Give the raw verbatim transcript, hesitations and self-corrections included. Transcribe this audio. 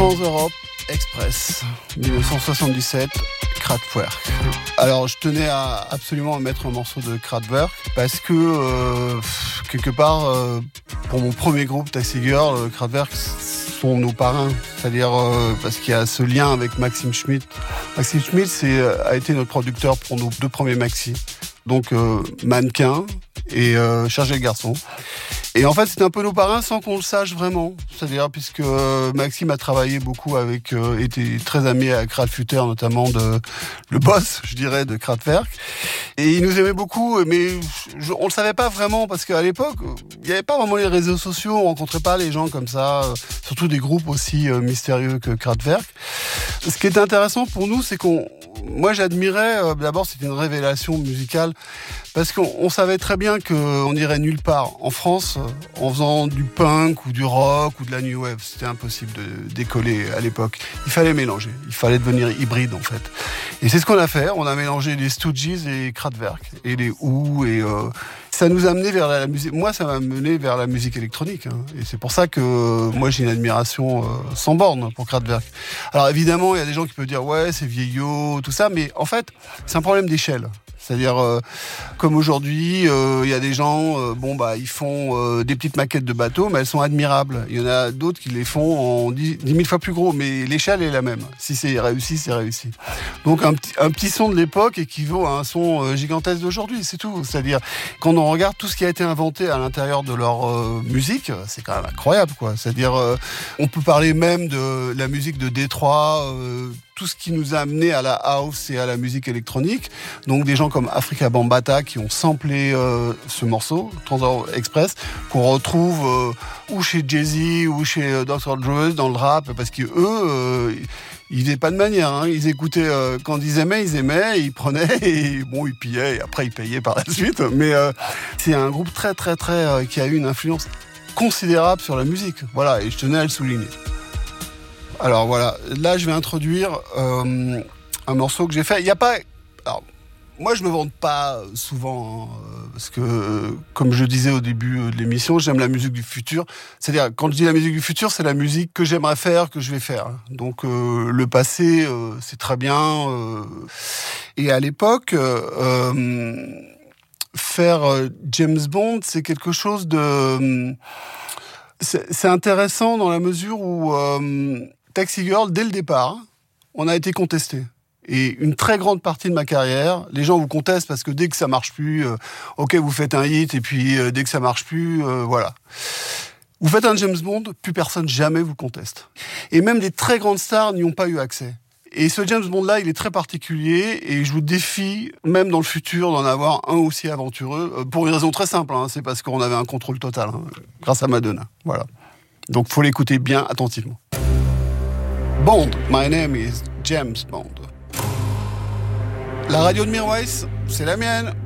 Trans-Europe Express, dix-neuf cent soixante-dix-sept, Kraftwerk. Alors je tenais à, absolument à mettre un morceau de Kraftwerk parce que euh, quelque part, euh, pour mon premier groupe Taxi Girl, Kraftwerk sont nos parrains. C'est-à-dire euh, parce qu'il y a ce lien avec Maxime Schmidt. Maxime Schmidt c'est, a été notre producteur pour nos deux premiers maxi. Donc euh, Mannequin et euh, Chargé le garçon. Et en fait, c'est un peu nos parrains sans qu'on le sache vraiment. C'est-à-dire, puisque euh, Maxime a travaillé beaucoup avec, euh, était très ami avec Ralf Futter, notamment de, le boss, je dirais, de Kraftwerk. Et il nous aimait beaucoup, mais je, on le savait pas vraiment, parce qu'à l'époque, il n'y avait pas vraiment les réseaux sociaux, on rencontrait pas les gens comme ça, euh, surtout des groupes aussi euh, mystérieux que Kraftwerk. Ce qui est intéressant pour nous, c'est qu'on, moi j'admirais, euh, d'abord c'était une révélation musicale, parce qu'on on savait très bien qu'on irait nulle part en France en faisant du punk ou du rock ou de la new wave. C'était impossible de décoller à l'époque. Il fallait mélanger, il fallait devenir hybride en fait. Et c'est ce qu'on a fait. On a mélangé les Stooges et Kraftwerk et les Who et euh, ça nous a amené vers la, la musique. Moi, ça m'a mené vers la musique électronique. Hein. Et c'est pour ça que euh, moi j'ai une admiration euh, sans borne pour Kraftwerk. Alors évidemment, il y a des gens qui peuvent dire ouais, c'est vieillot, tout ça, mais en fait, c'est un problème d'échelle. C'est-à-dire, euh, comme aujourd'hui, il euh, y a des gens, euh, bon bah, ils font euh, des petites maquettes de bateaux, mais elles sont admirables. Il y en a d'autres qui les font en dix mille fois plus gros, mais l'échelle est la même. Si c'est réussi, c'est réussi. Donc un petit, un petit son de l'époque équivaut à un son euh, gigantesque d'aujourd'hui, c'est tout. C'est-à-dire, quand on regarde tout ce qui a été inventé à l'intérieur de leur euh, musique, c'est quand même incroyable, quoi. C'est-à-dire, euh, on peut parler même de la musique de Détroit, euh, tout ce qui nous a amené à la house et à la musique électronique. Donc des gens comme Afrika Bambaataa qui ont samplé euh, ce morceau, Trans-Europe Express, qu'on retrouve euh, ou chez Jay-Z ou chez euh, docteur Dre dans le rap, parce qu'eux, euh, ils faisaient pas de manière. Hein. Ils écoutaient, euh, quand ils aimaient, ils aimaient, ils prenaient, et bon, ils pillaient, et après ils payaient par la suite. Mais euh, c'est un groupe très très très, euh, qui a eu une influence considérable sur la musique. Voilà, et je tenais à le souligner. Alors voilà, là je vais introduire euh, un morceau que j'ai fait. Il y a pas, alors, moi je me vante pas souvent hein, parce que euh, comme je disais au début de l'émission, j'aime la musique du futur. C'est-à-dire quand je dis la musique du futur, c'est la musique que j'aimerais faire, que je vais faire. Donc euh, le passé, euh, c'est très bien. Euh, et à l'époque, euh, faire James Bond, c'est quelque chose de, c'est, c'est intéressant dans la mesure où euh, Taxi Girl, dès le départ, on a été contesté. Et une très grande partie de ma carrière, les gens vous contestent parce que dès que ça marche plus, euh, ok, vous faites un hit, et puis euh, dès que ça marche plus, euh, voilà. Vous faites un James Bond, plus personne jamais vous conteste. Et même des très grandes stars n'y ont pas eu accès. Et ce James Bond-là, il est très particulier, et je vous défie, même dans le futur, d'en avoir un aussi aventureux, euh, pour une raison très simple, hein, c'est parce qu'on avait un contrôle total, hein, grâce à Madonna. Voilà. Donc faut l'écouter bien attentivement. Bond, my name is James Bond. La radio de Mirwais, c'est la mienne.